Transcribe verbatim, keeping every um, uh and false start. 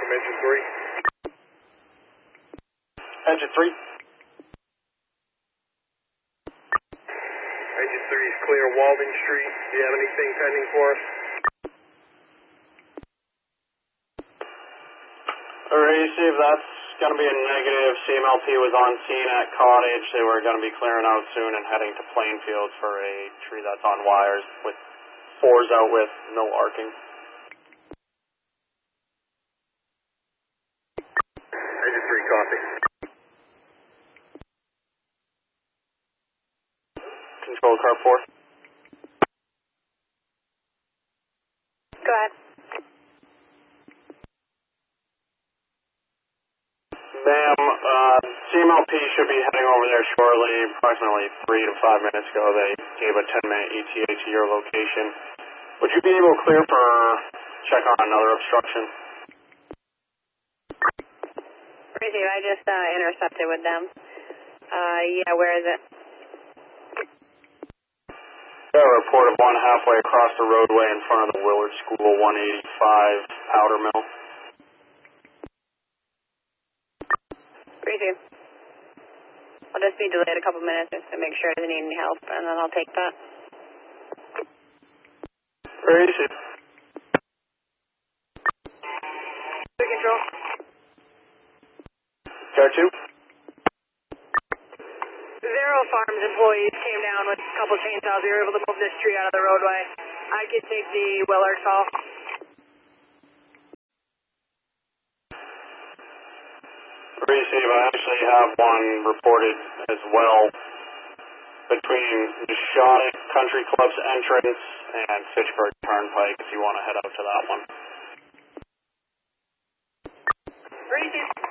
engine three. Engine three. Engine three is clear Walden Street. Do you have anything pending for us? Receive, that's going to be a negative. C M L P was on scene at Cottage. They were going to be clearing out soon and heading to Plainfield for a tree that's on wires with fours out with no arcing. Engine three, copy. Control car four. Go ahead. Ma'am, uh, C M L P should be heading over there shortly. Approximately three to five minutes ago, they gave a ten minute E T A to your location. Would you be able to clear for check on another obstruction? Receive, I just uh, intercepted with them. Uh, yeah, where is it? Got a report of one halfway across the roadway in front of the Willard School, one eighty-five Powder Mill. Receive. I'll just be delayed a couple minutes just to make sure I doesn't need any help, and then I'll take that. Receive. Good control. Car two. Zero Farms employees came down with a couple chainsaws. We were able to move this tree out of the roadway. I could take the Willard call. Receive. I actually have one reported as well between Nishotic Country Club's entrance and Fitchburg Turnpike if you want to head out to that one. Receive.